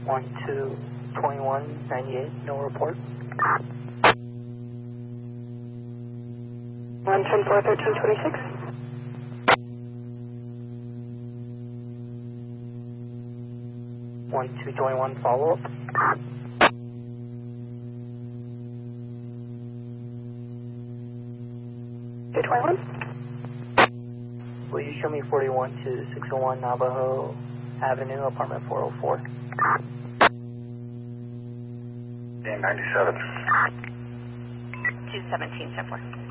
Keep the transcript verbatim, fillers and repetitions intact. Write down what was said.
one two twenty-one ninety-eight, no report. one ten four thirteen twenty-six. one two twenty-one, follow up. two twenty-one. Will you show me forty-one to six oh one Navajo Avenue, apartment four oh four? ninety-seven. two seventeen, ten four.